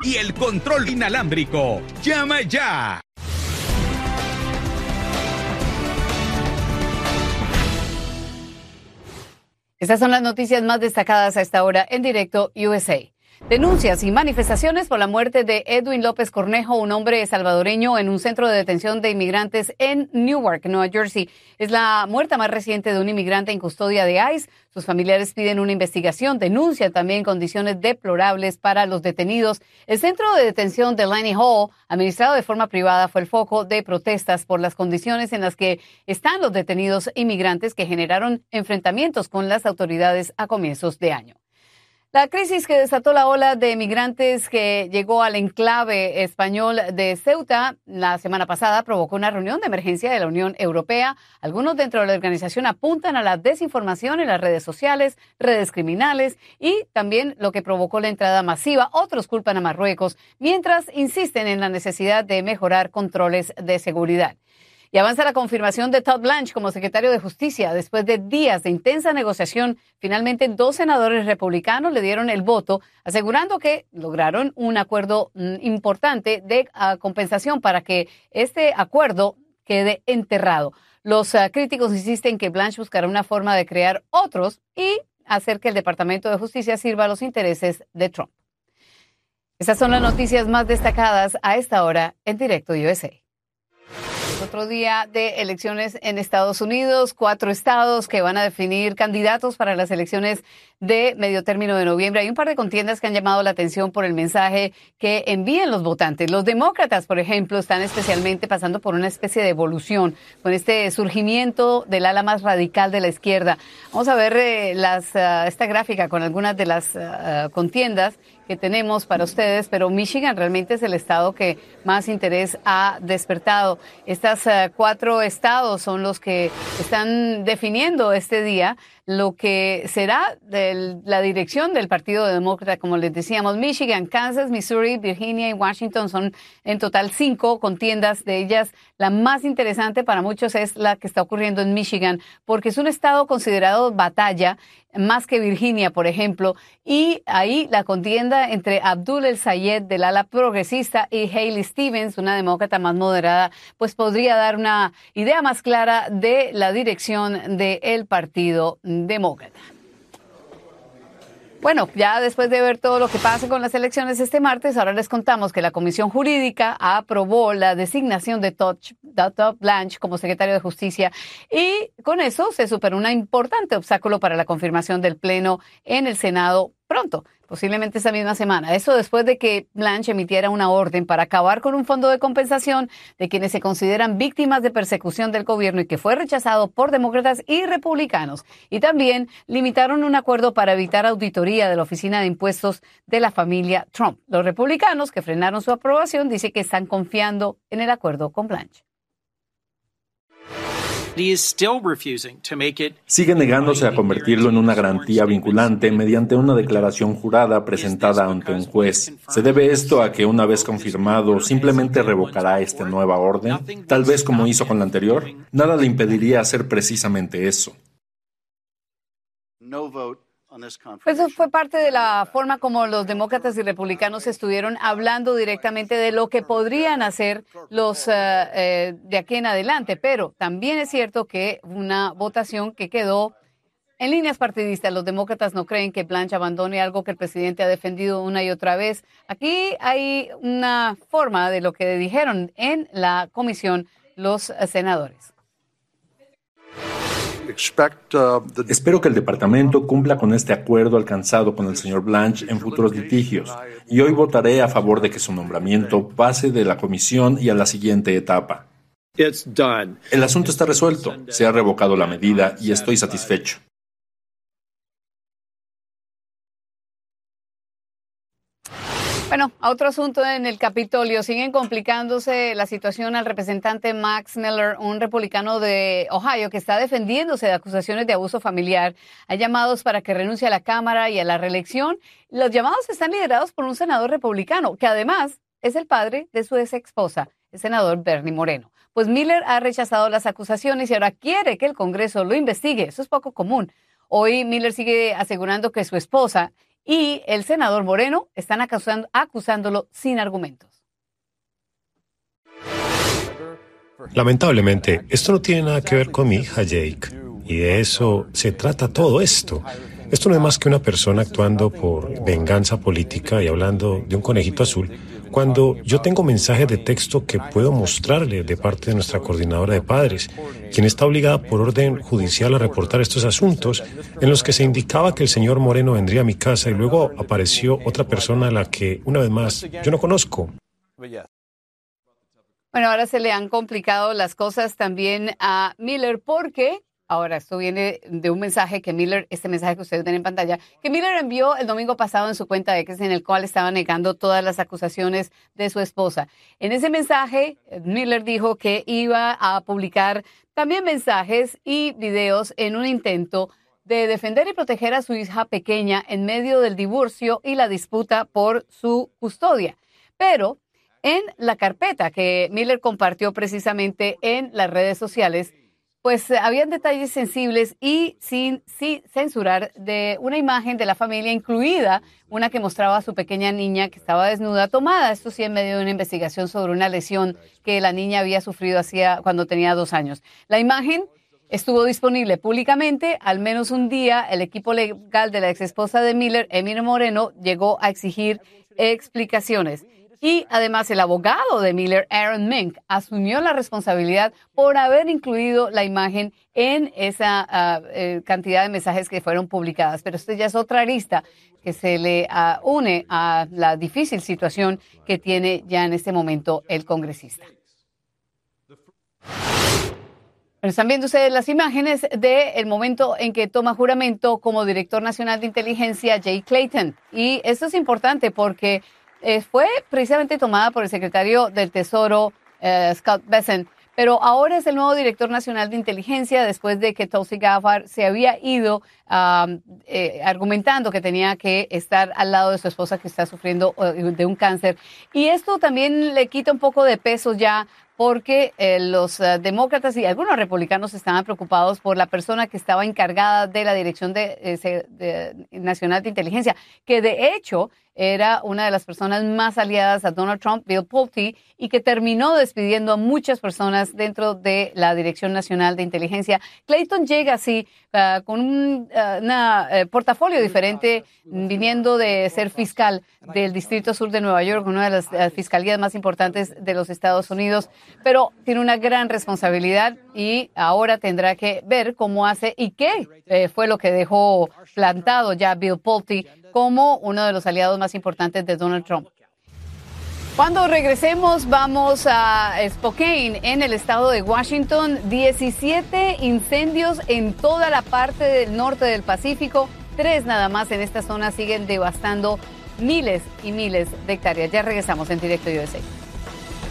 y el control inalámbrico. ¡Llama ya! Estas son las noticias más destacadas a esta hora en Directo USA. Denuncias y manifestaciones por la muerte de Edwin López Cornejo, un hombre salvadoreño en un centro de detención de inmigrantes en Newark, Nueva Jersey. Es la muerte más reciente de un inmigrante en custodia de ICE. Sus familiares piden una investigación, denuncian también condiciones deplorables para los detenidos. El centro de detención de Lani Hall, administrado de forma privada, fue el foco de protestas por las condiciones en las que están los detenidos inmigrantes que generaron enfrentamientos con las autoridades a comienzos de año. La crisis que desató la ola de migrantes que llegó al enclave español de Ceuta la semana pasada provocó una reunión de emergencia de la Unión Europea. Algunos dentro de la organización apuntan a la desinformación en las redes sociales, redes criminales y también lo que provocó la entrada masiva. Otros culpan a Marruecos, mientras insisten en la necesidad de mejorar controles de seguridad. Y avanza la confirmación de Todd Blanche como secretario de Justicia. Después de días de intensa negociación, finalmente 2 senadores republicanos le dieron el voto, asegurando que lograron un acuerdo importante de compensación para que este acuerdo quede enterrado. Los críticos insisten que Blanche buscará una forma de crear otros y hacer que el Departamento de Justicia sirva a los intereses de Trump. Estas son las noticias más destacadas a esta hora en Directo USA. Otro día de elecciones en Estados Unidos, 4 estados que van a definir candidatos para las elecciones de medio término de noviembre. Hay un par de contiendas que han llamado la atención por el mensaje que envían los votantes. Los demócratas, por ejemplo, están especialmente pasando por una especie de evolución con este surgimiento del ala más radical de la izquierda. Vamos a ver esta gráfica con algunas de las contiendas que tenemos para ustedes, pero Michigan realmente es el estado que más interés ha despertado. Estas 4 estados son los que están definiendo este día lo que será la dirección del Partido Demócrata, como les decíamos. Michigan, Kansas, Missouri, Virginia y Washington son en total 5 contiendas. De ellas, la más interesante para muchos es la que está ocurriendo en Michigan, porque es un estado considerado batalla, más que Virginia, por ejemplo, y ahí la contienda entre Abdul El Sayed del ala progresista y Haley Stevens, una demócrata más moderada, pues podría dar una idea más clara de la dirección del Partido Demócrata. Bueno, ya después de ver todo lo que pase con las elecciones este martes, ahora les contamos que la Comisión Jurídica aprobó la designación de Todd Blanche como secretario de Justicia y con eso se superó un importante obstáculo para la confirmación del Pleno en el Senado pronto, posiblemente esta misma semana. Eso después de que Blanche emitiera una orden para acabar con un fondo de compensación de quienes se consideran víctimas de persecución del gobierno y que fue rechazado por demócratas y republicanos. Y también limitaron un acuerdo para evitar auditoría de la Oficina de Impuestos de la familia Trump. Los republicanos que frenaron su aprobación dicen que están confiando en el acuerdo con Blanche. Sigue negándose a convertirlo en una garantía vinculante mediante una declaración jurada presentada ante un juez. ¿Se debe esto a que una vez confirmado simplemente revocará esta nueva orden? Tal vez como hizo con la anterior. Nada le impediría hacer precisamente eso. Eso fue parte de la forma como los demócratas y republicanos estuvieron hablando directamente de lo que podrían hacer los de aquí en adelante. Pero también es cierto que una votación que quedó en líneas partidistas. Los demócratas no creen que Blanche abandone algo que el presidente ha defendido una y otra vez. Aquí hay una forma de lo que dijeron en la comisión los senadores. Espero que el departamento cumpla con este acuerdo alcanzado con el señor Blanche en futuros litigios y hoy votaré a favor de que su nombramiento pase de la comisión y a la siguiente etapa. El asunto está resuelto, se ha revocado la medida y estoy satisfecho. Bueno, a otro asunto en el Capitolio. Siguen complicándose la situación al representante Max Miller, un republicano de Ohio que está defendiéndose de acusaciones de abuso familiar. Hay llamados para que renuncie a la Cámara y a la reelección. Los llamados están liderados por un senador republicano, que además es el padre de su ex esposa, el senador Bernie Moreno. Pues Miller ha rechazado las acusaciones y ahora quiere que el Congreso lo investigue. Eso es poco común. Hoy Miller sigue asegurando que su esposa y el senador Moreno están acusándolo sin argumentos. Lamentablemente, esto no tiene nada que ver con mi hija Jake, y de eso se trata todo esto. Esto no es más que una persona actuando por venganza política y hablando de un conejito azul, cuando yo tengo mensajes de texto que puedo mostrarle de parte de nuestra coordinadora de padres, quien está obligada por orden judicial a reportar estos asuntos, en los que se indicaba que el señor Moreno vendría a mi casa y luego apareció otra persona a la que, una vez más, yo no conozco. Bueno, ahora se le han complicado las cosas también a Miller porque... Ahora, esto viene de un mensaje que Miller, este mensaje que ustedes ven en pantalla, que Miller envió el domingo pasado en su cuenta de X, en el cual estaba negando todas las acusaciones de su esposa. En ese mensaje, Miller dijo que iba a publicar también mensajes y videos en un intento de defender y proteger a su hija pequeña en medio del divorcio y la disputa por su custodia. Pero en la carpeta que Miller compartió precisamente en las redes sociales, pues habían detalles sensibles y sin censurar de una imagen de la familia, incluida una que mostraba a su pequeña niña que estaba desnuda, tomada, esto sí, en medio de una investigación sobre una lesión que la niña había sufrido cuando tenía 2 años. La imagen estuvo disponible públicamente, al menos un día. El equipo legal de la exesposa de Miller, Emilio Moreno, llegó a exigir explicaciones. Y además el abogado de Miller, Aaron Mink, asumió la responsabilidad por haber incluido la imagen en esa cantidad de mensajes que fueron publicadas. Pero esto ya es otra arista que se le une a la difícil situación que tiene ya en este momento el congresista. Pero están viendo ustedes las imágenes del momento en que toma juramento como director nacional de inteligencia Jay Clayton. Y esto es importante porque fue precisamente tomada por el secretario del Tesoro, Scott Bessent, pero ahora es el nuevo director nacional de inteligencia después de que Tulsi Gabbard se había ido argumentando que tenía que estar al lado de su esposa que está sufriendo de un cáncer. Y esto también le quita un poco de peso ya porque los demócratas y algunos republicanos estaban preocupados por la persona que estaba encargada de la Dirección Nacional de Inteligencia, que de hecho era una de las personas más aliadas a Donald Trump, Bill Pulte, y que terminó despidiendo a muchas personas dentro de la Dirección Nacional de Inteligencia. Clayton llega así con un portafolio diferente, viniendo de ser fiscal del Distrito Sur de Nueva York, una de las fiscalías más importantes de los Estados Unidos, pero tiene una gran responsabilidad y ahora tendrá que ver cómo hace y qué fue lo que dejó plantado ya Bill Pulte como uno de los aliados más importantes de Donald Trump. Cuando regresemos, vamos a Spokane, en el estado de Washington. 17 incendios en toda la parte del norte del Pacífico. 3 nada más en esta zona siguen devastando miles y miles de hectáreas. Ya regresamos en Directo USA.